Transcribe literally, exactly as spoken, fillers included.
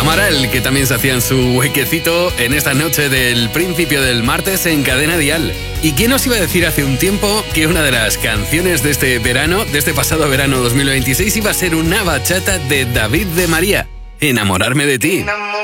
Amaral, que también se hacían su huequecito en esta noche del principio del martes en Cadena Dial. ¿Y quién nos iba a decir hace un tiempo que una de las canciones de este verano, de este pasado verano dos mil veintiséis, iba a ser una bachata de David de María? Enamorarme de ti.